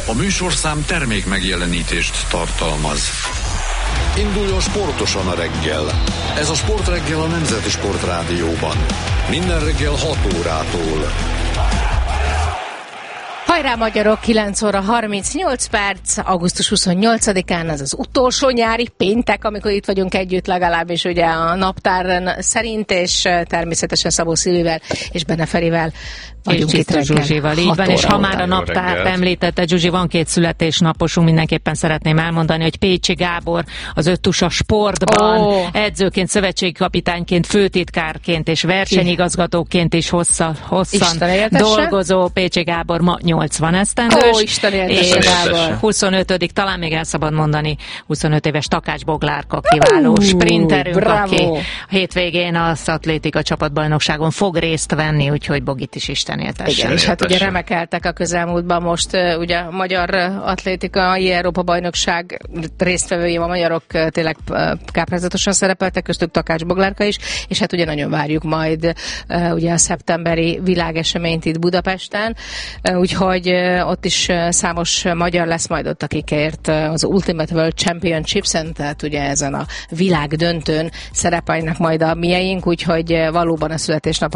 A műsorszám termék megjelenítést tartalmaz. Induljon sportosan a reggel. Ez a Sportreggel a Nemzeti Sportrádióban. Minden reggel 6 órától. Hajrá magyarok, 9 óra 38 perc, augusztus 28-án, az az utolsó nyári péntek, amikor itt vagyunk együtt legalábbis ugye a naptár szerint, és természetesen Szabó Szilvivel és Benne Ferivel vagyunk itt reggel. Zsuzsival, így van, és ha már a naptárt említette, Zsuzsi, van 2 születésnaposunk, mindenképpen szeretném elmondani, hogy Pécsi Gábor az Öttusa Sportban edzőként, szövetségi kapitányként, főtitkárként és versenyigazgatóként is hosszan dolgozó Pécsi Gábor ma 80 esztendős, és 25. talán még el szabad mondani, 25 éves Takács Boglárka kiváló sprinterünk, aki a hétvégén az atlétika csapatbajnokságon fog részt venni, úgyhogy Bogit is Isten éltessen. Igen, és hát ugye remekeltek a közelmúltban most ugye a Magyar Atlétikai Európa-bajnokság résztvevői, a magyarok tényleg káprázatosan szerepeltek, köztük Takács Boglárka is, és hát ugye nagyon várjuk majd ugye a szeptemberi világeseményt itt Budapesten, úgyhogy ott is számos magyar lesz majd ott, akikért az Ultimate World Championships-en, tehát ugye ezen a világdöntőn szerepelnek majd a mieink, úgyhogy valóban a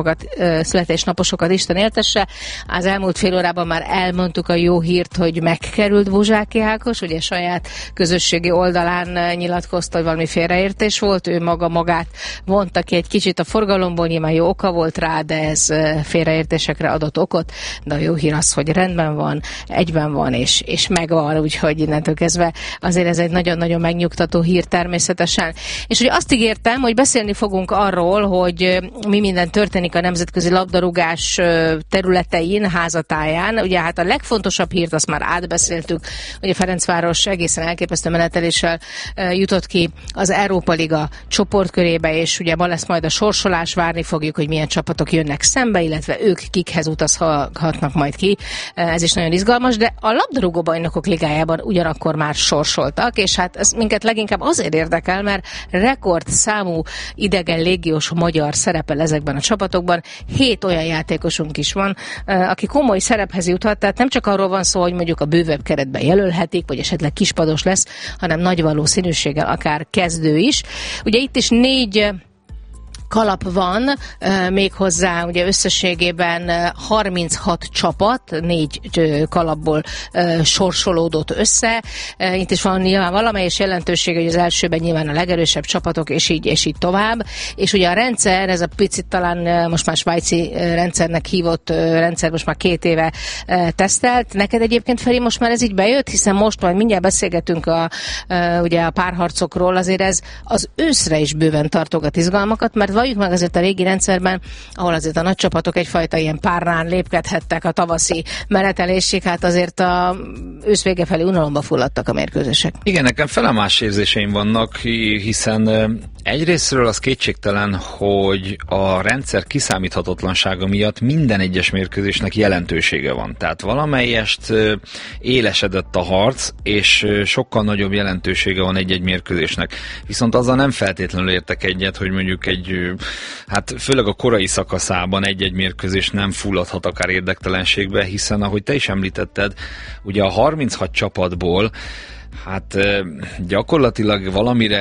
születésnaposokat Isten éltesse. Az elmúlt fél órában már elmondtuk a jó hírt, hogy megkerült Buzsáki Ákos, ugye saját közösségi oldalán nyilatkozta, hogy valami félreértés volt, ő magát vonta ki egy kicsit a forgalomból, nyilván jó oka volt rá, de ez félreértésekre adott okot, de a jó hír az, hogy rendben van, egyben van, és megvan, úgyhogy innentől kezdve azért ez egy nagyon-nagyon megnyugtató hír természetesen. És ugye azt ígértem, hogy beszélni fogunk arról, hogy mi minden történik a nemzetközi labdarúgás területein, házatáján. Ugye hát a legfontosabb hírt azt már átbeszéltük, hogy a Ferencváros egészen elképesztő meneteléssel jutott ki az Európa Liga csoportkörébe, és ugye ma lesz majd a sorsolás, várni fogjuk, hogy milyen csapatok jönnek szembe, illetve ők kikhez utazhatnak majd ki. Ez is nagyon izgalmas, de a labdarúgó bajnokok ligájában ugyanakkor már sorsoltak, és hát ez minket leginkább azért érdekel, mert rekord számú idegen légiós magyar szerepel ezekben a csapatokban. 7 olyan játékosunk is van, aki komoly szerephez juthat, tehát nem csak arról van szó, hogy mondjuk a bővebb keretben jelölhetik, vagy esetleg kispados lesz, hanem nagy valószínűséggel akár kezdő is. Ugye itt is 4 kalap van, méghozzá ugye összességében 36 csapat, 4 kalapból sorsolódott össze. Itt is van nyilván valamelyes jelentőség, hogy az elsőben nyilván a legerősebb csapatok, és így tovább. És ugye a rendszer, ez a picit talán most már svájci rendszernek hívott rendszer, most már 2 éve tesztelt. Neked egyébként, Feri, most már ez így bejött, hiszen most majd mindjárt beszélgetünk ugye a párharcokról, azért ez az őszre is bőven tartogat izgalmakat, mert valljuk meg azért a régi rendszerben, ahol azért a nagy csapatok egyfajta ilyen párnán lépkedhettek a tavaszi menetelésig, hát azért a ősz vége felé unalomba fulladtak a mérkőzések. Igen, nekem felemás érzéseim vannak, hiszen egyrésztről az kétségtelen, hogy a rendszer kiszámíthatatlansága miatt minden egyes mérkőzésnek jelentősége van. Tehát valamelyest élesedett a harc, és sokkal nagyobb jelentősége van egy-egy mérkőzésnek. Viszont azzal nem feltétlenül értek egyet, hogy mondjuk hát főleg a korai szakaszában egy-egy mérkőzés nem fulladhat akár érdektelenségbe, hiszen ahogy te is említetted, ugye a 36 csapatból hát gyakorlatilag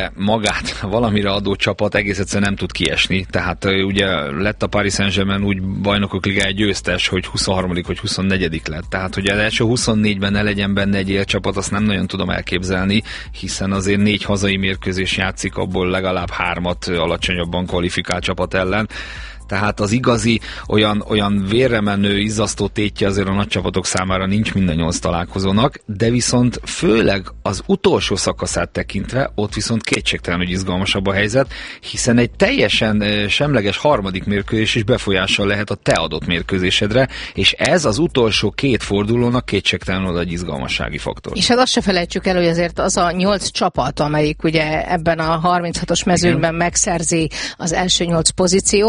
valamire adó csapat egész egyszerűen nem tud kiesni. Tehát ugye lett a Paris Saint-Germain úgy bajnokok ligája győztes, hogy 23. vagy 24. lett. Tehát hogy az első 24-ben ne legyen benne egy élcsapat, azt nem nagyon tudom elképzelni, hiszen azért 4 hazai mérkőzés játszik, abból legalább 3-at alacsonyabban kvalifikált csapat ellen. Tehát az igazi, olyan vérre menő, izzasztó tétje azért a nagy csapatok számára nincs minden 8 találkozónak, de viszont főleg az utolsó szakaszát tekintve, ott viszont kétségtelen, hogy izgalmasabb a helyzet, hiszen egy teljesen semleges harmadik mérkőzés is befolyással lehet a te adott mérkőzésedre, és ez az utolsó 2 fordulónak kétségtelenül egy izgalmassági faktor. És hát azt se felejtsük el, hogy azért az a 8 csapat, amelyik ugye ebben a 36-os mezőnyben megszerzi az első 8 pozíciót, az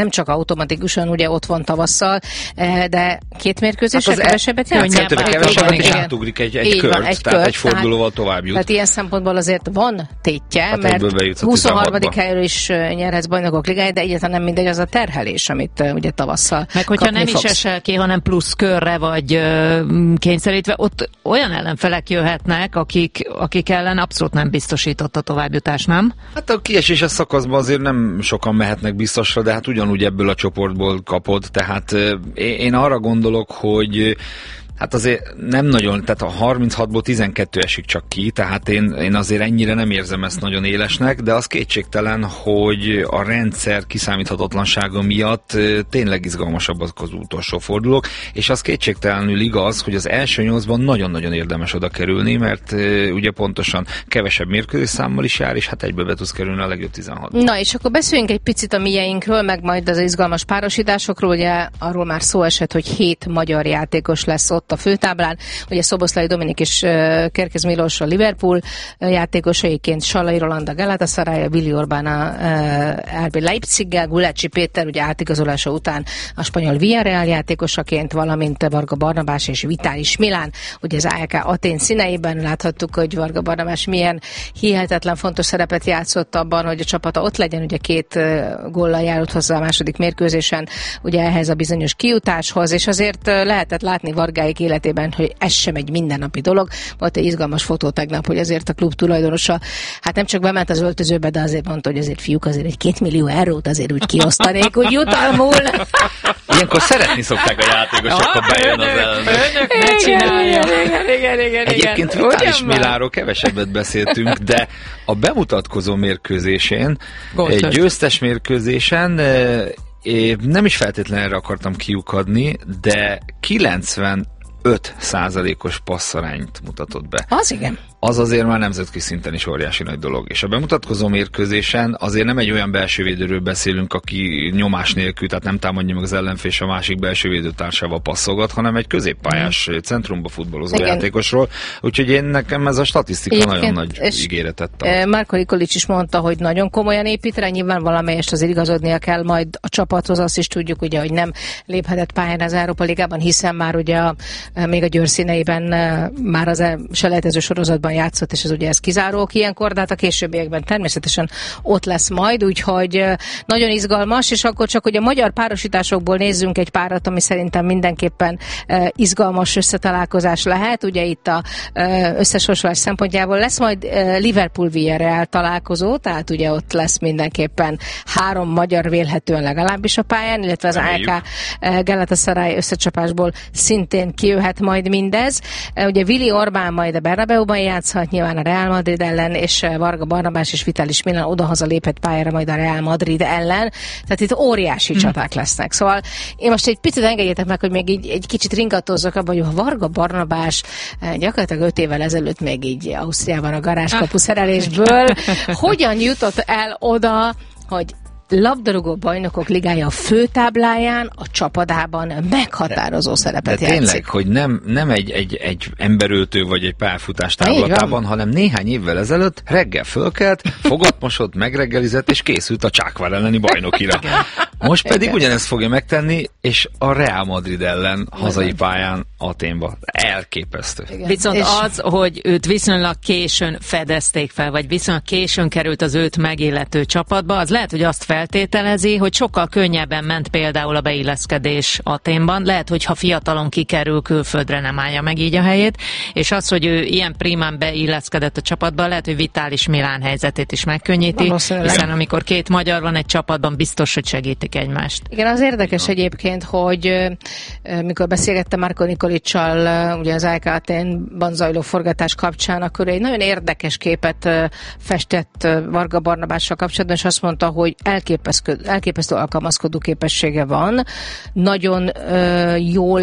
nem csak automatikusan ugye ott van tavasszal, de 2 mérkőzéssel kevesebbet játszik. Kevesebbet is átugrik egy kört, tehát egy fordulóval tovább jut. Tehát ilyen szempontból azért van tétje, mert 23. helyről is nyerhetsz bajnokok ligáját, de egyáltalán nem mindegy az a terhelés, amit ugye tavasszal meg hogyha nem is esel ki, hanem plusz körre vagy kényszerítve, ott olyan ellenfelek jöhetnek, akik ellen abszolút nem biztosított a továbbjutás, nem? Hát a kieséses szakaszban azért nem sokan mehetnek biztosra, de hát ugyanúgy ebből a csoportból kapod, tehát én arra gondolok, hogy hát azért nem nagyon, tehát a 36-ból 12 esik csak ki, tehát én azért ennyire nem érzem ezt nagyon élesnek, de az kétségtelen, hogy a rendszer kiszámíthatatlansága miatt tényleg izgalmasabb az utolsó fordulók, és az kétségtelenül igaz, hogy az első 8-ban nagyon-nagyon érdemes oda kerülni, mert ugye pontosan kevesebb mérkőzésszámmal is jár, és hát egybe be tudsz kerülni a legjobb 16. Na, és akkor beszéljünk egy picit a mieinkről, meg majd az izgalmas párosításokról, ugye arról már szó esett, hogy 7 magyar játékos lesz ott a főtáblán, ugye Szoboszlai Dominik és Kerkez Milos a Liverpool játékosaiként, Sallai Roland a Galatasaray, Willi Orbán a RB Leipziggel, Gulácsi Péter ugye átigazolása után a spanyol Villarreal játékosaként, valamint Varga Barnabás és Vitális Milán, ugye az AEK Atén színeiben láthattuk, hogy Varga Barnabás milyen hihetetlen fontos szerepet játszott abban, hogy a csapata ott legyen, ugye 2 góllal járult hozzá a második mérkőzésen, ugye ehhez a bizonyos kijutáshoz, és azért lehetett látni Vargáik életében, hogy ez sem egy mindennapi dolog. Volt egy izgalmas fotó tegnap, hogy azért a klub tulajdonosa, hát nem csak bement az öltözőbe, de azért mondta, hogy azért fiúk, azért egy 2 millió eurót azért úgy kiosztanék, úgy jutalmul. Ilyenkor szeretni szokták a játékosok, ha bejön az ellenfél. Ne csinálja. Igen. Egyébként Vitális Milánról kevesebbet beszéltünk, de a bemutatkozó mérkőzésén, egy győztes mérkőzésen nem is feltétlenül erre akartam kiukadni, de 95%-os passzarányt mutatott be. Az igen. Az azért már nemzetközi szinten is óriási nagy dolog. És a bemutatkozó mérkőzésen azért nem egy olyan belsővédőről beszélünk, aki nyomás nélkül, tehát nem támadja meg az ellenfél és a másik belsővédőtársával passzolgat, hanem egy középpályás centrumba futballozó játékosról. Úgyhogy nekem ez a statisztika nagyon nagy ígéretet tart. Márko Nikolić is mondta, hogy nagyon komolyan épít rá, nyilván valamelyest azért igazodnia kell majd a csapathoz, azt is tudjuk, ugye, hogy nem léphetett pályán az Európa Ligában, hiszen már ugye még a Győr színeiben már az selejtező sorozatban játszott, és ez kizárók ilyenkor, de hát a későbbiekben természetesen ott lesz majd, úgyhogy nagyon izgalmas, és akkor csak, hogy a magyar párosításokból nézzünk egy párat, ami szerintem mindenképpen izgalmas összetalálkozás lehet, ugye itt a összesorsolás szempontjából lesz majd Liverpool-Villarreal találkozó, tehát ugye ott lesz mindenképpen 3 magyar vélhetően legalábbis a pályán, illetve az AEK Galatasaray összecsapásból szintén kijöhet majd mindez. Ugye Willi Orbán majd a Bernabeuban játszhat, nyilván a Real Madrid ellen, és Varga Barnabás és Vitális Milán odahaza lépett pályára majd a Real Madrid ellen. Tehát itt óriási csaták lesznek. Szóval én most egy picit engedjétek meg, hogy még így egy kicsit ringatozzak abban, hogy a Varga Barnabás gyakorlatilag 5 évvel ezelőtt még így Ausztriában a garázskapu szerelésből hogyan jutott el oda, hogy labdarúgó bajnokok ligája a főtábláján, a csapatában meghatározó szerepet játszik. Tényleg, hogy nem egy emberöltő vagy egy pályafutás távlatában, hanem néhány évvel ezelőtt reggel fölkelt, fogatmosott, megreggelizett, és készült a Csákvár elleni bajnokira. Most pedig ugyanezt fogja megtenni, és a Real Madrid ellen hazai pályán Athénba. Elképesztő. Igen. Viszont az, hogy őt viszonylag későn fedezték fel, vagy viszonylag későn került az őt megillető csapatba, az lehet, hogy azt feltételezi, hogy sokkal könnyebben ment például a beilleszkedés Athénban. Lehet, hogy ha fiatalon kikerül külföldre, nem állja meg így a helyét, és az, hogy ő ilyen primán beilleszkedett a csapatba, lehet, hogy Vitális Milán helyzetét is megkönnyíti, hiszen amikor 2 magyar van egy csapatban, biztos, hogy segítik egymást. Igen, az érdekes egyébként, hogy mikor beszélgettem Márko Nikolićsal, ugye az AEK Athénban zajló forgatás kapcsán, akkor egy nagyon érdekes képet festett Varga Barnabással kapcsolatban, és azt mondta, hogy elképesztő alkalmazkodó képessége van, nagyon jól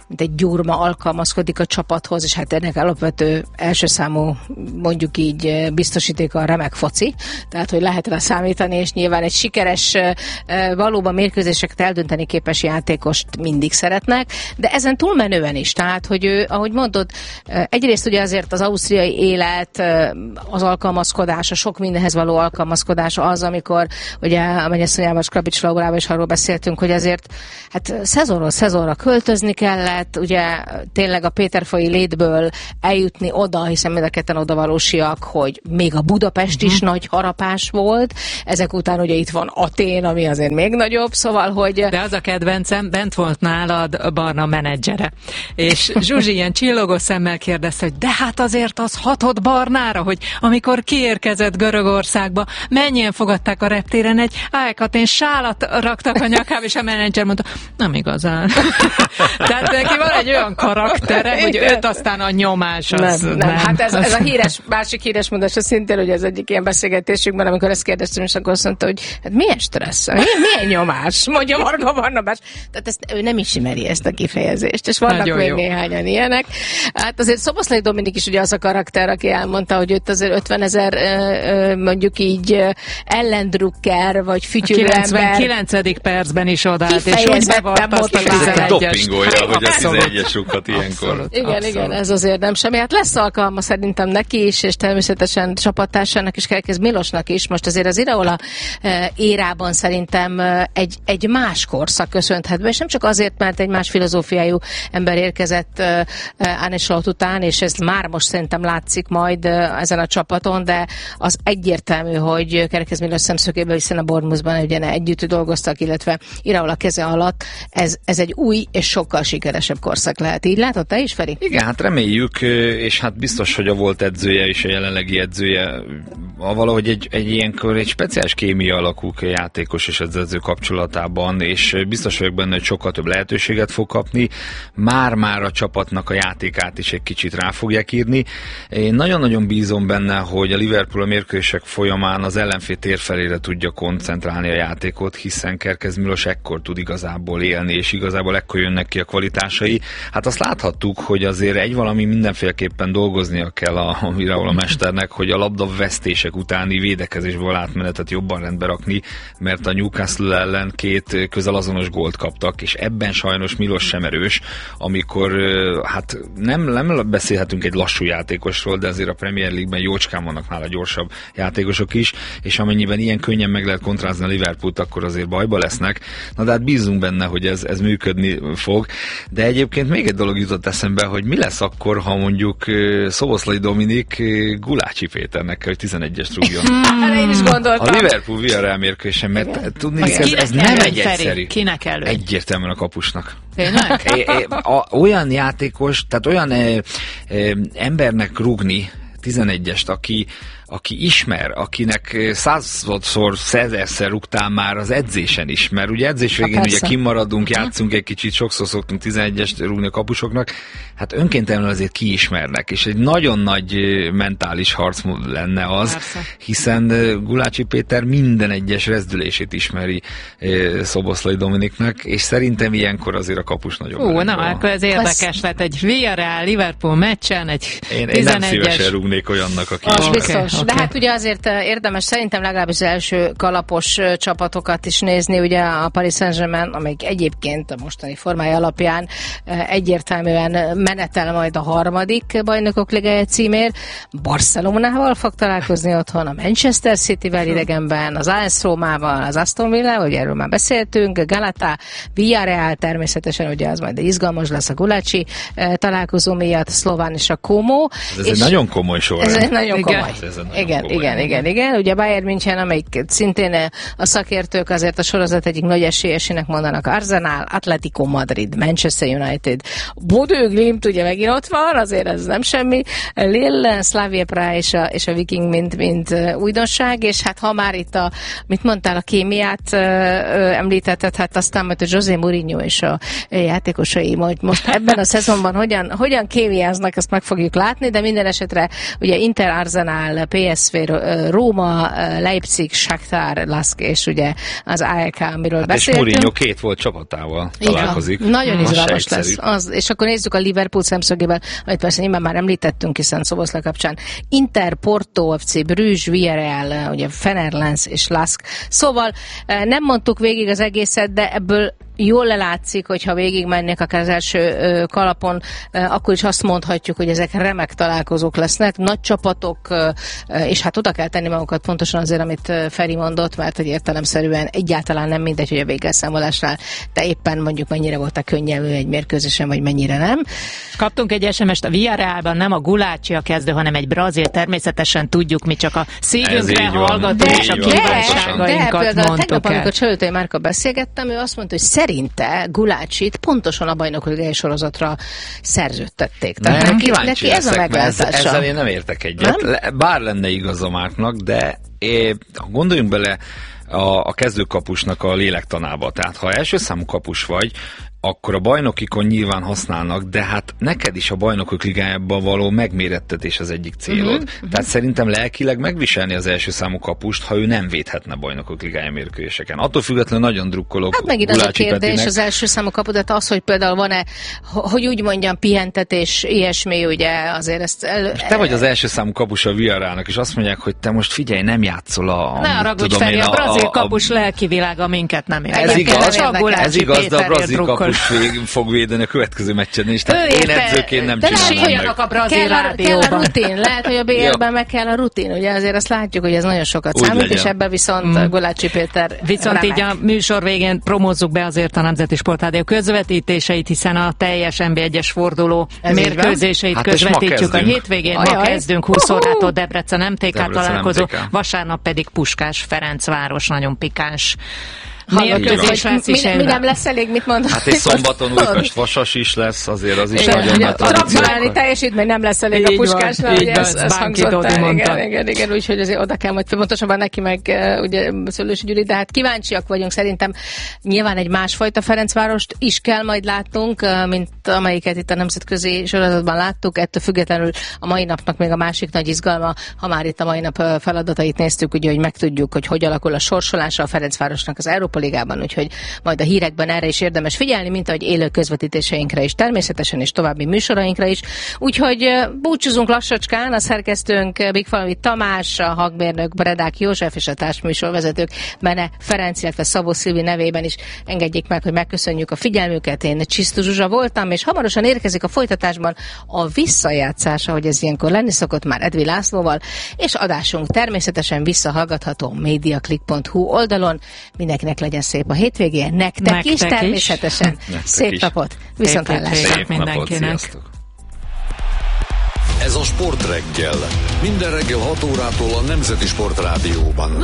mint egy gyurma alkalmazkodik a csapathoz, és hát ennek alapvető első számú, mondjuk így biztosíték a remek foci, tehát hogy lehet rá számítani, és nyilván egy sikeres, valóban mérkőzéseket eldönteni képes játékost mindig szeretnek, de ezen túlmenően is, tehát hogy ő, ahogy mondod, egyrészt ugye azért az ausztriai élet, az alkalmazkodás, a sok mindenhez való alkalmazkodás az, amikor ugye a mennyasszonyával, Skrabics Laurával is arról beszéltünk, hogy azért hát szezonról szezonra költözni kellett, ugye tényleg a Péterfai létből eljutni oda, hiszen mind a ketten odavalósiak, hogy még a Budapest is nagy harapás volt, ezek után ugye itt van Atén, ami azért még nagyobb, szóval, hogy... De az a kedvencem, bent volt nálad Barna menedzsere, és Zsuzsi ilyen csillogó szemmel kérdezte, hogy de hát azért az hatott Barnára, hogy amikor kiérkezett Görögországba, mennyien fogadták a reptéren, egy Katén sálat raktak a nyakába, és a menedzser mondta, nem igazán. Tehát neki van egy olyan karaktere, hogy őt aztán a nyomás az... Nem. Hát ez a másik híres mondása szintén, hogy ez egyik ilyen beszélgetésünkben, amikor ezt kérdeztem, és akkor azt mondta, hogy hát milyen stressz, milyen nyomás, mondja Varga Barnabás. Tehát ezt, ő nem ismeri ezt a kifejezést, és vannak nagyon még jó. Néhányan ilyenek. Hát azért Szoboszlai Dominik is ugye az a karakter, aki elmondta, hogy őt azért 50 000 mondjuk így ellendrukker, vagy fütyülő ember. A 99. percben is odállt, és úgy bevarta azt a 11-es. Dopingolja, hogy a 11-es rúghat ilyenkor. Igen, ez azért nem semmi. Hát lesz alkalma szerintem neki is, és természetesen csapattársának is, Kerkész Milosnak is. Most azért az Iraola érában szerintem egy más korszak köszönhet be, és nem csak azért, mert egy más filozófiájú ember érkezett Arne Slot után, és ez már most szerintem látszik majd ezen a csapaton, de az egyértelmű, hogy Kerkész Milos szemszögéből, hiszen a Bournemouthban ugye együtt dolgoztak, illetve Iraola keze alatt ez egy új és sokkal sikeresebb korszak lehet. Így látod te is, Feri? Igen, hát reméljük, és hát biztos, hogy a volt edzője és a jelenlegi edzője valahogy egy ilyenkor egy speciális kémia alakul ki a játékos és az edző kapcsolatában, és biztos vagyok benne, hogy sokkal több lehetőséget fog kapni. Már a csapatnak a játékát is egy kicsit rá fogják írni. Én nagyon-nagyon bízom benne, hogy a Liverpool a mérkőzések folyamán az ellenfél térfelére tudja koncentrálni a játékot, hiszen Kerkész Milos ekkor tud igazából élni, és igazából ekkor jönnek ki a kvalitásai. Hát azt láthattuk, hogy azért egy valami mindenféleképpen dolgoznia kell a Iraola mesternek, hogy a labdavesztések utáni védekezésből átmenetet jobban rendbe rakni, mert a Newcastle ellen 2 közelazonos gólt kaptak, és ebben sajnos Milos sem erős, amikor hát nem beszélhetünk egy lassú játékosról, de azért a Premier League-ben jócskán vannak nála gyorsabb játékosok is, és amennyiben ilyen könnyen meg lehet kontrázni a Liverpoolt, akkor azért bajba lesznek. Na de hát bízunk benne, hogy ez működni fog. De egyébként még egy dolog jutott eszembe, hogy mi lesz akkor, ha mondjuk Szoboszlai Dominik Gulácsi Péternek kell, hogy 11-est rúgjon. Én is gondoltam. A Liverpool Villarreal mérkőzésen, mert tudni, ez nem egy egyszerű. Kinek elő? Egyértelműen a kapusnak. Tényleg? Olyan játékos, tehát olyan embernek rúgni 11-est, aki ismer, akinek 100-szer rúgtál már az edzésen is, mert ugye edzés végén ugye kimaradunk, játszunk egy kicsit, sokszor szoktunk 11-est rúgni a kapusoknak, hát önkéntelenül azért kiismernek, és egy nagyon nagy mentális harc lenne az, persze. Hiszen Gulácsi Péter minden egyes rezdülését ismeri Szoboszlai Dominiknak, és szerintem ilyenkor azért a kapus nagyobb. Akkor ez érdekes lett, egy Villarreal Liverpool meccsen, egy 11-es. Én nem szívesen rúgnék olyannak, aki biztos. De hát ugye azért érdemes szerintem legalábbis az első kalapos csapatokat is nézni, ugye a Paris Saint-Germain, amelyik egyébként a mostani formája alapján egyértelműen menetel majd a harmadik bajnokok ligája címért. Barcelonával fog találkozni otthon, a Manchester Cityvel idegenben, az AS Rómával, az Aston Villa, ugye erről már beszéltünk, Galata, Villarreal természetesen, ugye az majd izgalmas lesz a Gulácsi találkozó miatt, Szlován és a Como. Ez egy nagyon komoly sorrend. Ez egy nagyon komoly. Igen. Ugye Bayern München, amelyik szintén a szakértők azért a sorozat egyik nagy esélyesének mondanak, Arsenal, Atletico Madrid, Manchester United, Bodø Glimt, ugye megint ott van, azért ez nem semmi, Lille, Slavia Praha és a Viking mint újdonság, és hát ha már itt mit mondtál, a kémiát említetted, hát aztán majd a José Mourinho és a játékosai majd most ebben a szezonban hogyan kémiáznak, ezt meg fogjuk látni, de minden esetre ugye Inter, Arsenal, PSV, Róma, Leipzig, Shakhtar, Lask és ugye az AEK, amiről beszéltünk. És Mourinho 2 volt csapatával találkozik. Nagyon izgalmas lesz. És akkor nézzük a Liverpool szemszögéből, amit persze nyilván már említettünk, hiszen Szoboszlai kapcsán. Inter, Porto FC, Bruges, Villarreal, ugye Fenerlens és Lask. Szóval nem mondtuk végig az egészet, de ebből jól lelátszik, hogyha végigmennék akár az első kalapon, akkor is azt mondhatjuk, hogy ezek remek találkozók lesznek, nagy csapatok, és hát oda kell tenni magukat pontosan azért, amit Feri mondott, mert hogy értelemszerűen egyáltalán nem mindegy, hogy a végelszámolásnál te éppen mondjuk mennyire volt a könnyelmű egy mérkőzésen, vagy mennyire nem. Kaptunk egy SMS-t, a Villarrealban nem a Gulácsi a kezdő, hanem egy brazil, természetesen tudjuk, mi csak a szívünkre hallgatunk, és a kívánságainkat mondtuk tegnap, amikor Csöltői Márka beszélgettem, ő azt mondta, hogy szerinte Gulácsit pontosan a bajnokligai sorozatra szerződtették. Tehát neki ez a meglátása. Ezzel én nem értek egyet. Nem? Bár lenne igaza Márknak, de gondoljunk bele a kezdőkapusnak a lélektanába. Tehát ha első számú kapus vagy, akkor a bajnokikon nyilván használnak, de hát neked is a bajnokok ligájában való megmérettetés az egyik célod. Tehát szerintem lelkileg megviselni az első számú kapust, ha ő nem védhetne bajnokok ligája mérkőzéseken. Attól függetlenül nagyon drukkolok. Hát megint az a kérdés, Petinek. Az első számú kapu, de az, hogy például van-e, hogy úgy mondjam, pihentetés, ilyesmi, ugye azért ezt... Te vagy az első számú kapus a Villarrealnak, és azt mondják, hogy te most figyelj, nem játszol Ne haragudj, Feri, a brazil kapus lelki világa minket nem érdekel. Ez igaz, de a brazil kapus fog védeni a következő meccsen is. Tehát én edzőként nem csinálom meg. A brazil kell a rutin. Lehet, hogy a BL-ben meg kell a rutin. Ugye azért azt látjuk, hogy ez nagyon sokat számít, legyen. És ebben viszont Gulácsi Péter viszont remek. Így a műsor végén promózzuk be azért a Nemzeti Sportrádió közvetítéseit, hiszen a teljes NB1-es forduló mérkőzéseit közvetítjük a hétvégén. Ma kezdünk 20 órától Debrecen MTK találkozó, vasárnap pedig Puskás Ferencváros, nagyon pikáns mérkőzés lesz is. Mi nem lesz elég, mit mondod? Hát és szombaton Újpest Vasas is lesz, azért az is igen, nagyon nagy tradíció. Teljesítmény nem lesz elég a Puskásnál, ugye ez hangzott el. Igen, úgyhogy azért oda kell majd pontosabban neki meg ugye Szőlősi Gyuri, de hát kíváncsiak vagyunk, szerintem nyilván egy másfajta Ferencvárost is kell majd látnunk, mint amelyiket itt a nemzetközi sorozatban láttuk, ettől függetlenül a mai napnak még a másik nagy izgalma, ha már itt a mai nap feladatait néztük, ugye, hogy megtudjuk, hogy alakul a sorsolása a Ferencvárosnak az Európa Ligában, úgyhogy majd a hírekben erre is érdemes figyelni, mint ahogy élő közvetítéseinkre is, természetesen és további műsorainkra is. Úgyhogy búcsúzunk lassacskán, a szerkesztőnk Bigfalvi Tamás, a hangmérnök Bredák József és a társműsorvezetők Mene Ferenc, illetve Szabó Szilvi nevében is engedjék meg, hogy megköszönjük a figyelmüket. Én Csisztu Zsuzsa voltam, és hamarosan érkezik a folytatásban a visszajátszás, ahogy ez ilyenkor lenni szokott már Edvi Lászlóval, és adásunk természetesen visszahallgatható mediaclick.hu oldalon. Mindenkinek legyen szép a hétvégén, nektek is természetesen. Szép napot, viszontlátásra mindenkinek. Ez a Sportreggel. Minden reggel 6 órától a Nemzeti Sportrádióban.